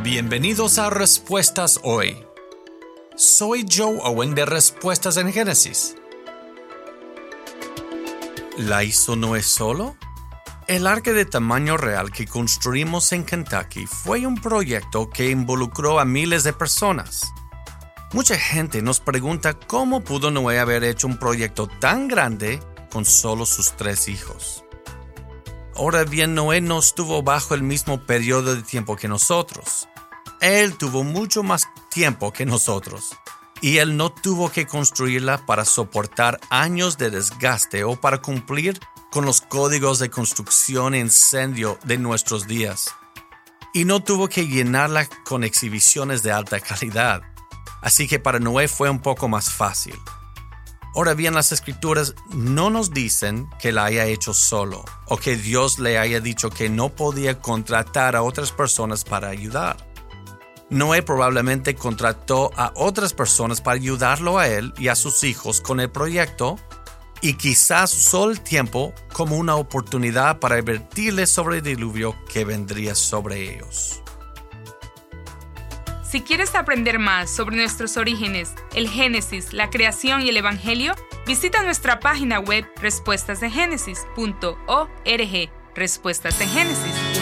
Bienvenidos a Respuestas Hoy. Soy Joe Owen de Respuestas en Génesis. ¿La hizo Noé solo? El arca de tamaño real que construimos en Kentucky fue un proyecto que involucró a miles de personas. Mucha gente nos pregunta cómo pudo Noé haber hecho un proyecto tan grande con solo sus 3 hijos. Ahora bien, Noé no estuvo bajo el mismo periodo de tiempo que nosotros. Él tuvo mucho más tiempo que nosotros, y él no tuvo que construirla para soportar años de desgaste o para cumplir con los códigos de construcción e incendio de nuestros días. Y no tuvo que llenarla con exhibiciones de alta calidad. Así que para Noé fue un poco más fácil. Ahora bien, las Escrituras no nos dicen que la haya hecho solo o que Dios le haya dicho que no podía contratar a otras personas para ayudar. Noé probablemente contrató a otras personas para ayudarlo a él y a sus hijos con el proyecto y quizás usó el tiempo como una oportunidad para advertirles sobre el diluvio que vendría sobre ellos. Si quieres aprender más sobre nuestros orígenes, el Génesis, la creación y el Evangelio, visita nuestra página web respuestasengenesis.org. Respuestas en Génesis.